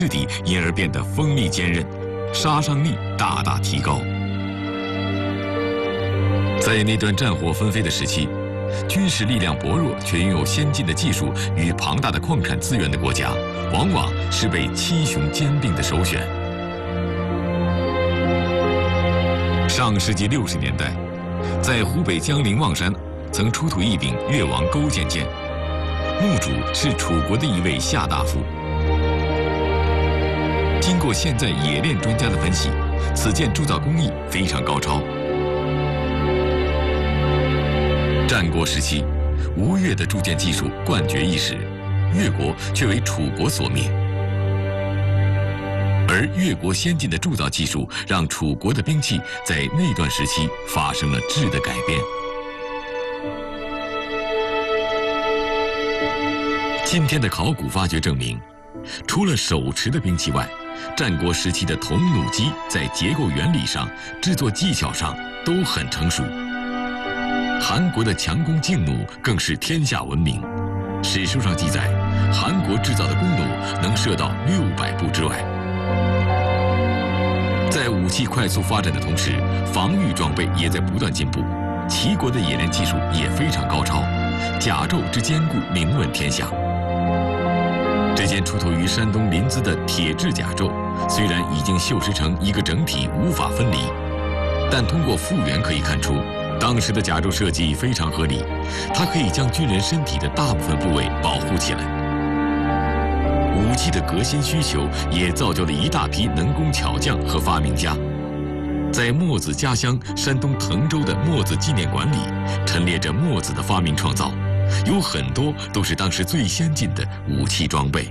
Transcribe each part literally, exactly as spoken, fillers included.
质地因而变得锋利坚韧，杀伤力大大提高。在那段战火纷飞的时期，军事力量薄弱却拥有先进的技术与庞大的矿产资源的国家，往往是被七雄兼并的首选。上世纪六十年代，在湖北江陵望山曾出土一柄越王勾践剑，墓主是楚国的一位夏大夫。经过现在冶炼专家的分析，此剑铸造工艺非常高超。战国时期，吴越的铸剑技术冠绝一时，越国却为楚国所灭。而越国先进的铸造技术，让楚国的兵器在那段时期发生了质的改变。今天的考古发掘证明，除了手持的兵器外，战国时期的铜弩机在结构原理上、制作技巧上都很成熟。韩国的强弓劲弩更是天下闻名。史书上记载，韩国制造的弓弩能射到六百步之外。在武器快速发展的同时，防御装备也在不断进步。齐国的冶炼技术也非常高超，甲胄之坚固名闻天下。这件出土于山东临淄的铁制甲胄，虽然已经锈蚀成一个整体，无法分离，但通过复原可以看出，当时的甲胄设计非常合理，它可以将军人身体的大部分部位保护起来。武器的革新需求也造就了一大批能工巧匠和发明家。在墨子家乡山东滕州的墨子纪念馆里，陈列着墨子的发明创造，有很多都是当时最先进的武器装备。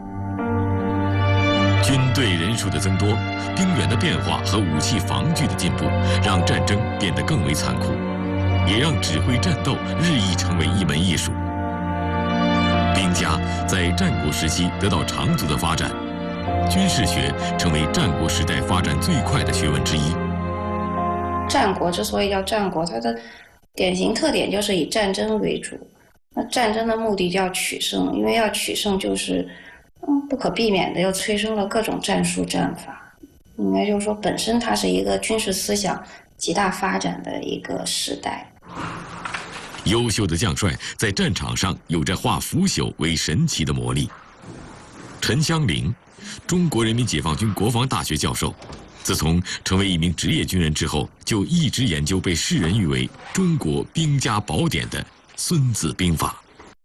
军队人数的增多、兵源的变化和武器防具的进步，让战争变得更为残酷，也让指挥战斗日益成为一门艺术。兵家在战国时期得到长足的发展，军事学成为战国时代发展最快的学问之一。 战国之所以叫战国，它的典型特点就是以战争为主。那战争的目的就要取胜，因为要取胜就是嗯不可避免的又催生了各种战术战法。应该就是说，本身它是一个军事思想极大发展的一个时代。 优秀的将帅在战场上有着化腐朽为神奇的魔力。陈香龄，中国人民解放军国防大学教授，自从成为一名职业军人之后，就一直研究被世人誉为中国兵家宝典的《孙子兵法》。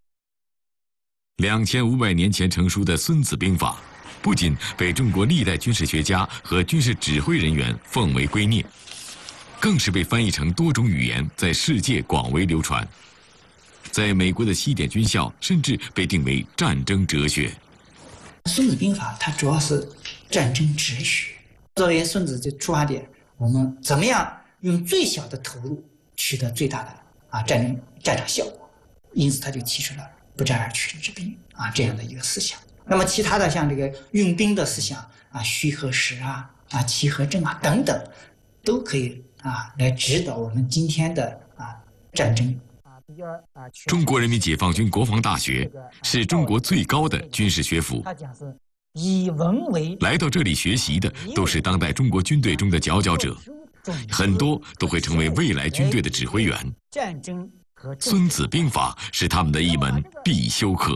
两千五百年前成书的《孙子兵法》，不仅被中国历代军事学家和军事指挥人员奉为圭臬，更是被翻译成多种语言，在世界广为流传。在美国的西点军校，甚至被定为战争哲学。 孙子兵法它主要是战争哲学。作为孙子的出发点，我们怎么样用最小的投入取得最大的啊战争战场效果？因此，他就提出了不战而屈之兵啊这样的一个思想。那么，其他的像这个用兵的思想啊，虚和实啊啊奇和正啊等等，都可以啊来指导我们今天的啊战争。 中国人民解放军国防大学是中国最高的军事学府。 以文为来到这里学习的都是当代中国军队中的佼佼者，很多都会成为未来军队的指挥员。 战争和孙子兵法是他们的一门必修课。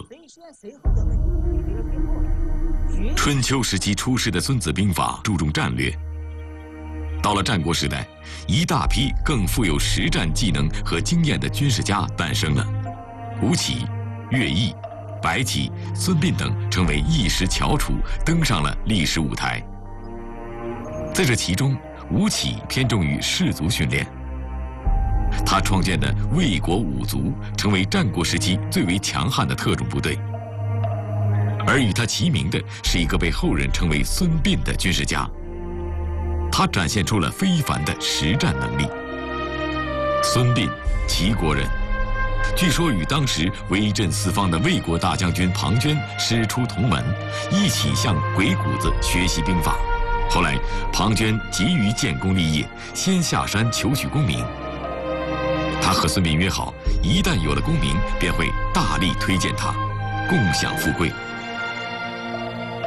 春秋时期出世的孙子兵法注重战略。到了战国时代，一大批更富有实战技能和经验的军事家诞生了。吴起、乐毅、白起、孙膑等成为一时翘楚，登上了历史舞台。在这其中，吴起偏重于士卒训练，他创建的魏国五族成为战国时期最为强悍的特种部队。而与他齐名的是一个被后人称为孙膑的军事家，他展现出了非凡的实战能力。孙膑，齐国人，据说与当时威震四方的魏国大将军庞涓师出同门，一起向鬼谷子学习兵法。后来，庞涓急于建功立业，先下山求取功名。他和孙膑约好，一旦有了功名，便会大力推荐他，共享富贵。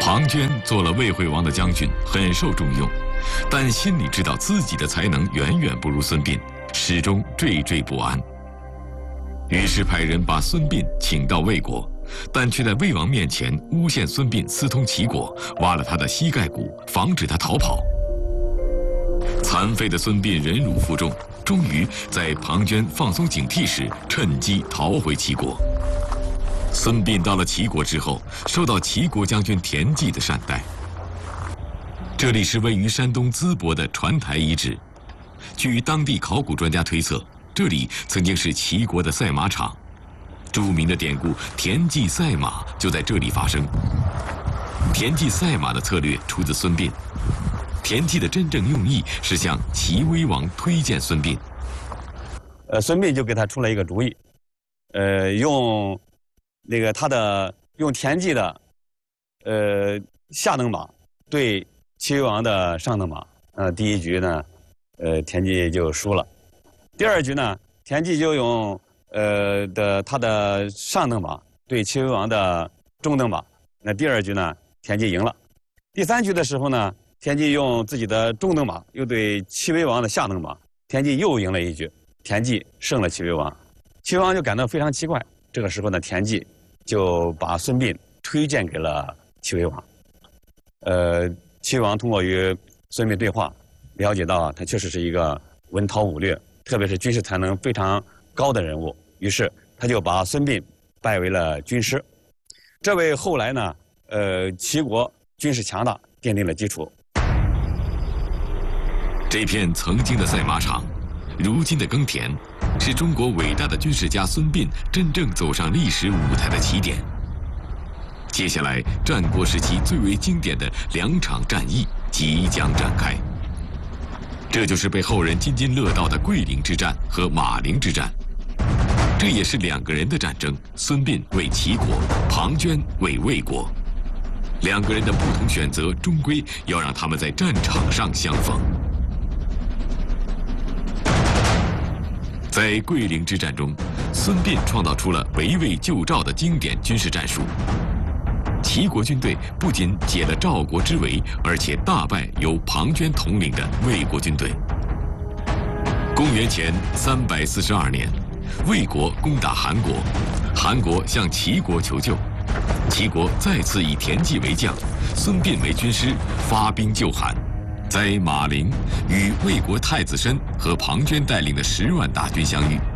庞涓做了魏惠王的将军，很受重用，但心里知道自己的才能远远不如孙膑，始终惴惴不安。于是派人把孙膑请到魏国，但却在魏王面前诬陷孙膑私通齐国，挖了他的膝盖骨，防止他逃跑。残废的孙膑忍辱负重，终于在庞涓放松警惕时，趁机逃回齐国。孙膑到了齐国之后，受到齐国将军田忌的善待。这里是位于山东淄博的传台遗址，据当地考古专家推测，这里曾经是齐国的赛马场，著名的典故“田忌赛马”就在这里发生。田忌赛马的策略出自孙膑，田忌的真正用意是向齐威王推荐孙膑。 呃，孙膑就给他出了一个主意，呃，用那个他的用田忌的呃下等马对齐威王的上等马，呃，第一局呢，呃，田忌就输了。第二局呢，田忌就用呃的他的上等马对齐威王的中等马，那第二局呢，田忌赢了。第三局的时候呢，田忌用自己的中等马又对齐威王的下等马，田忌又赢了一局，田忌胜了齐威王。齐威王就感到非常奇怪，这个时候呢，田忌就把孙膑推荐给了齐威王。呃，齐威王通过与孙膑对话，了解到啊，他确实是一个文韬武略，特别是军事才能非常高的人物。于是他就把孙膑拜为了军师，这为后来呢，呃，齐国军事强大奠定了基础。 这片曾经的赛马场，如今的耕田，是中国伟大的军事家孙膑真正走上历史舞台的起点。接下来，战国时期最为经典的两场战役即将展开。这就是被后人津津乐道的桂林之战和马陵之战。这也是两个人的战争，孙膑为齐国，庞涓为魏国。两个人的不同选择，终归要让他们在战场上相逢。在桂林之战中，孙膑创造出了围魏救赵的经典军事战术。齐国军队不仅解了赵国之围，而且大败由庞涓统领的魏国军队。公元前三百四十二年，魏国攻打韩国，韩国向齐国求救，齐国再次以田忌为将，孙膑为军师，发兵救韩。在马陵与魏国太子申和庞涓带领的十万大军相遇。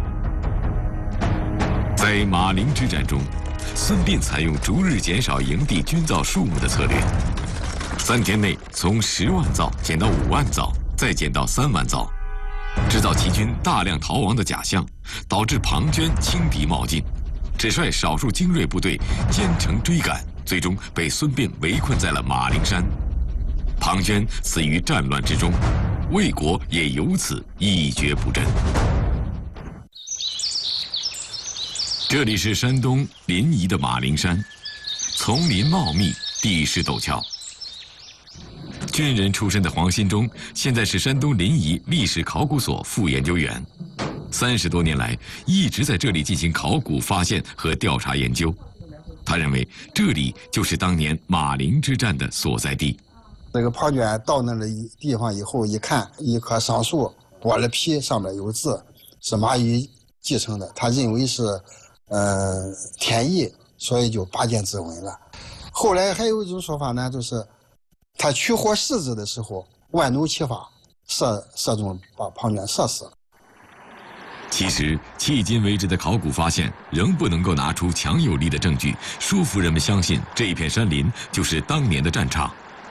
在马陵之战中，孙膑采用逐日减少营地军造数目的策略，三天内从十万灶减到五万灶，再减到三万灶，制造齐军大量逃亡的假象，导致庞涓轻敌冒进，只率少数精锐部队兼程追赶，最终被孙膑围困在了马陵山。庞涓死于战乱之中，魏国也由此一蹶不振。这里是山东临沂的马陵山，丛林茂密，地势陡峭。军人出身的黄新忠，现在是山东临沂历史考古所副研究员，三十多年来一直在这里进行考古发现和调查研究。他认为这里就是当年马陵之战的所在地。 这个庞涓到那个地方以后，一看一棵桑树剥了皮，上面有字，是马禹继承的，他认为是呃田邑，所以就拔剑自刎了。后来还有一种说法呢，就是他取火试子的时候，万弩齐发，射射中把庞涓射死了。 其实，迄今为止的考古发现仍不能够拿出强有力的证据，说服人们相信这一片山林就是当年的战场。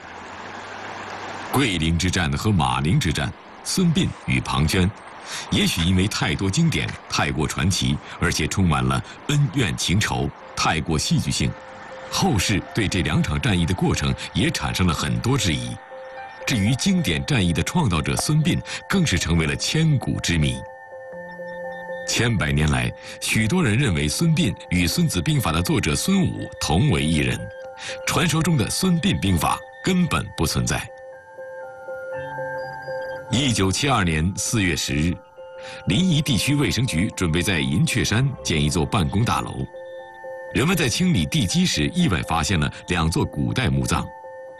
桂林之战和马陵之战，孙膑与庞涓，也许因为太多经典、太过传奇，而且充满了恩怨情仇，太过戏剧性，后世对这两场战役的过程也产生了很多质疑。至于经典战役的创造者孙膑，更是成为了千古之谜。千百年来，许多人认为孙膑与《孙子兵法》的作者孙武同为一人，传说中的孙膑兵法根本不存在。一九七二年四月十日，临沂地区卫生局准备在银雀山建一座办公大楼。 人们在清理地基时，意外发现了两座古代墓葬。